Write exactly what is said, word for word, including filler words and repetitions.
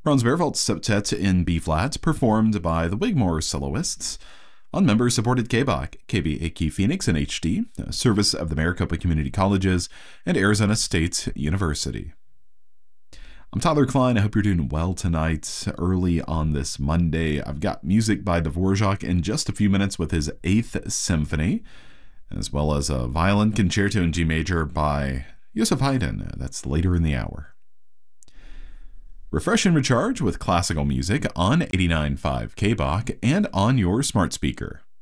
Franz Werfeld's Septet in B-flat, performed by the Wigmore Soloists, on member-supported K B A C, K B A Q Phoenix in H D, a service of the Maricopa Community Colleges and Arizona State University. I'm Tyler Klein. I hope you're doing well tonight, early on this Monday. I've got music by Dvorak in just a few minutes with his Eighth Symphony, as well as a violin concerto in G major by Joseph Haydn. That's later in the hour. Refresh and recharge with classical music on eighty-nine point five K B A C and on your smart speaker.